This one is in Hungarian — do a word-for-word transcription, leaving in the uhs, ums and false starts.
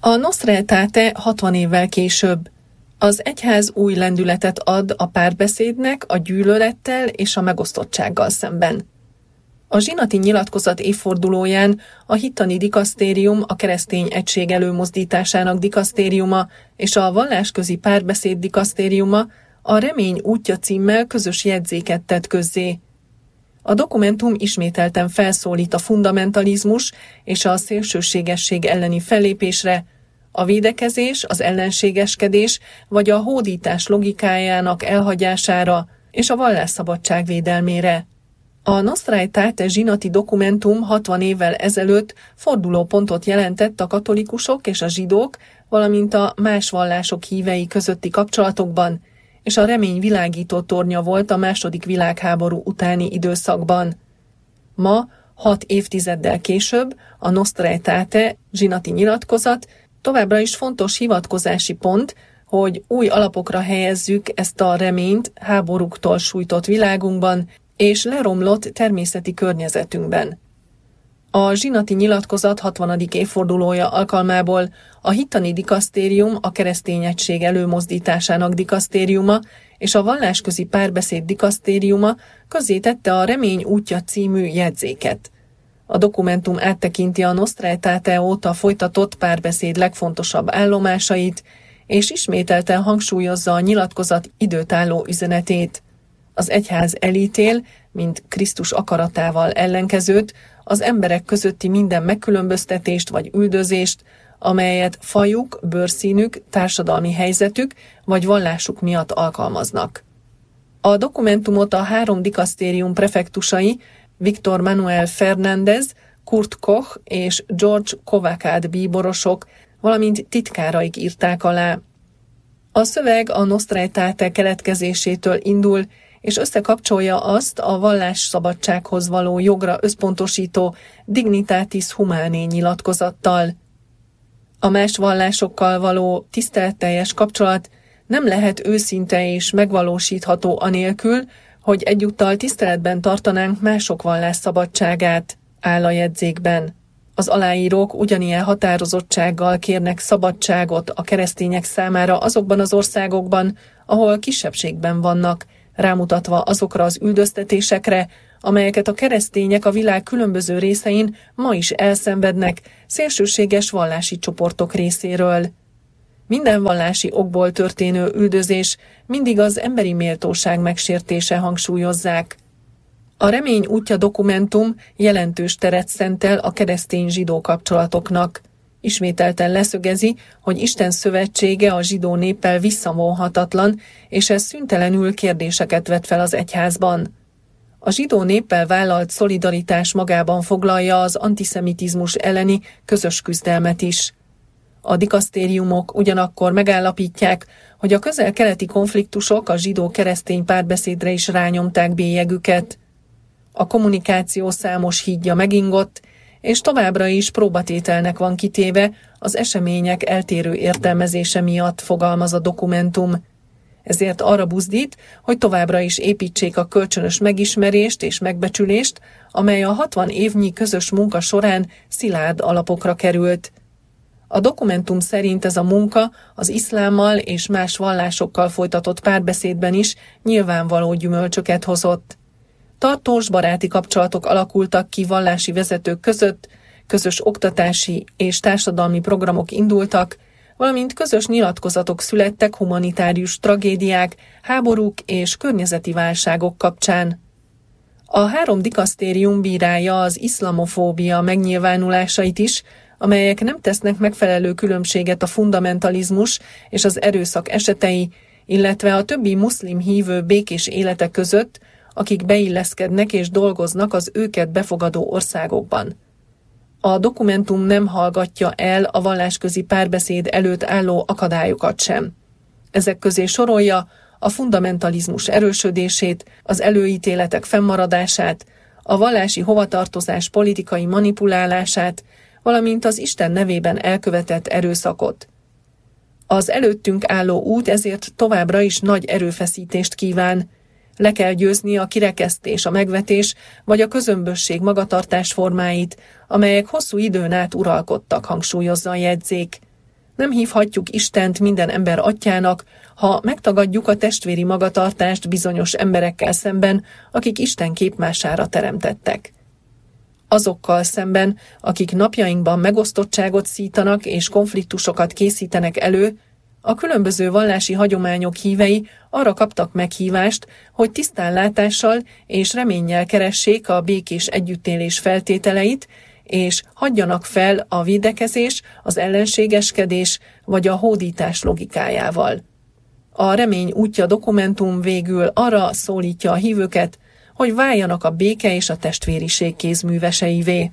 A Nostra Aetate hatvan évvel később. Az egyház új lendületet ad a párbeszédnek, a gyűlölettel és a megosztottsággal szemben. A zsinati nyilatkozat évfordulóján a hittani dikasztérium, a keresztény egység előmozdításának dikasztériuma és a vallásközi párbeszéd dikasztériuma a Remény útja címmel közös jegyzéket tett közzé. A dokumentum ismételten felszólít a fundamentalizmus és a szélsőségesség elleni fellépésre, a védekezés, az ellenségeskedés vagy a hódítás logikájának elhagyására és a vallásszabadság védelmére. A Nostra Aetate zsinati dokumentum hatvan évvel ezelőtt fordulópontot jelentett a katolikusok és a zsidók, valamint a más vallások hívei közötti kapcsolatokban, és a remény világító tornya volt a második világháború utáni időszakban. Ma, hat évtizeddel később, a Nostra Aetate zsinati nyilatkozat továbbra is fontos hivatkozási pont, hogy új alapokra helyezzük ezt a reményt háborúktól sújtott világunkban és leromlott természeti környezetünkben. A zsinati nyilatkozat hatvanadik évfordulója alkalmából a hittani dikasztérium, a keresztény egység előmozdításának dikasztériuma és a vallásközi párbeszéd dikasztériuma közzétette a Remény útja című jegyzéket. A dokumentum áttekinti a Nostra Aetate óta folytatott párbeszéd legfontosabb állomásait, és ismételten hangsúlyozza a nyilatkozat időtálló üzenetét. Az egyház elítél, mint Krisztus akaratával ellenkezőt, az emberek közötti minden megkülönböztetést vagy üldözést, amelyet fajuk, bőrszínük, társadalmi helyzetük vagy vallásuk miatt alkalmaznak. A dokumentumot a három dikasztérium prefektusai, Víctor Manuel Fernández, Kurt Koch és George Kovacad bíborosok, valamint titkáraik írták alá. A szöveg a Nostra Aetate keletkezésétől indul, és összekapcsolja azt a vallásszabadsághoz való jogra összpontosító Dignitatis Humanae nyilatkozattal. A más vallásokkal való tiszteletteljes kapcsolat nem lehet őszinte és megvalósítható anélkül, hogy egyúttal tiszteletben tartanánk mások vallásszabadságát, áll a jegyzékben. Az aláírók ugyanilyen határozottsággal kérnek szabadságot a keresztények számára azokban az országokban, ahol kisebbségben vannak, rámutatva azokra az üldöztetésekre, amelyeket a keresztények a világ különböző részein ma is elszenvednek szélsőséges vallási csoportok részéről. Minden vallási okból történő üldözés mindig az emberi méltóság megsértése, hangsúlyozzák. A Remény útja dokumentum jelentős teret szentel a keresztény-zsidó kapcsolatoknak. Ismételten leszögezi, hogy Isten szövetsége a zsidó néppel visszavonhatatlan, és ez szüntelenül kérdéseket vet fel az egyházban. A zsidó néppel vállalt szolidaritás magában foglalja az antiszemitizmus elleni közös küzdelmet is. A dikasztériumok ugyanakkor megállapítják, hogy a közel-keleti konfliktusok a zsidó-keresztény párbeszédre is rányomták bélyegüket. A kommunikáció számos hídja megingott, és továbbra is próbatételnek van kitéve az események eltérő értelmezése miatt, fogalmaz a dokumentum. Ezért arra buzdít, hogy továbbra is építsék a kölcsönös megismerést és megbecsülést, amely a hatvan évnyi közös munka során szilárd alapokra került. A dokumentum szerint ez a munka az iszlámmal és más vallásokkal folytatott párbeszédben is nyilvánvaló gyümölcsöket hozott. Tartós baráti kapcsolatok alakultak ki vallási vezetők között, közös oktatási és társadalmi programok indultak, valamint közös nyilatkozatok születtek humanitárius tragédiák, háborúk és környezeti válságok kapcsán. A három dikasztérium bírálja az iszlamofóbia megnyilvánulásait is, amelyek nem tesznek megfelelő különbséget a fundamentalizmus és az erőszak esetei, illetve a többi muszlim hívő békés élete között, akik beilleszkednek és dolgoznak az őket befogadó országokban. A dokumentum nem hallgatja el a vallásközi párbeszéd előtt álló akadályokat sem. Ezek közé sorolja a fundamentalizmus erősödését, az előítéletek fennmaradását, a vallási hovatartozás politikai manipulálását, valamint az Isten nevében elkövetett erőszakot. Az előttünk álló út ezért továbbra is nagy erőfeszítést kíván. Le kell győzni a kirekesztés, a megvetés vagy a közömbösség magatartás formáit, amelyek hosszú időn át uralkodtak, hangsúlyozza a jegyzék. Nem hívhatjuk Istent minden ember atyának, ha megtagadjuk a testvéri magatartást bizonyos emberekkel szemben, akik Isten képmására teremtettek. Azokkal szemben, akik napjainkban megosztottságot szítanak és konfliktusokat készítenek elő, a különböző vallási hagyományok hívei arra kaptak meghívást, hogy tisztánlátással és reménnyel keressék a békés együttélés feltételeit, és hagyjanak fel a védekezés, az ellenségeskedés vagy a hódítás logikájával. A remény útja dokumentum végül arra szólítja a hívőket, hogy váljanak a béke és a testvériség kézműveseivé.